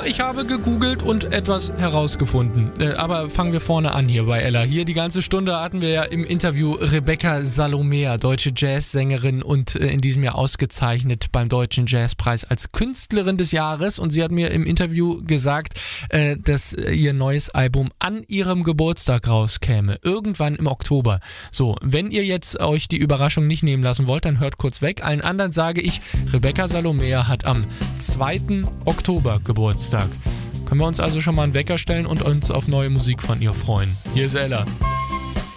ich habe gegoogelt und etwas herausgefunden. Aber fangen wir vorne an hier bei Ella. Hier die ganze Stunde hatten wir ja im Interview Rebecca Salomea, deutsche Jazzsängerin und in diesem Jahr ausgezeichnet beim Deutschen Jazzpreis als Künstlerin des Jahres. Und sie hat mir im Interview gesagt, dass ihr neues Album an ihrem Geburtstag rauskäme. Irgendwann im Oktober. So, wenn ihr jetzt euch die Überraschung nicht nehmen lassen wollt, dann hört kurz weg. Allen anderen sage ich, Rebecca Salomea hat am 2. Oktober Geburtstag. Können wir uns also schon mal einen Wecker stellen und uns auf neue Musik von ihr freuen. Hier ist Ella.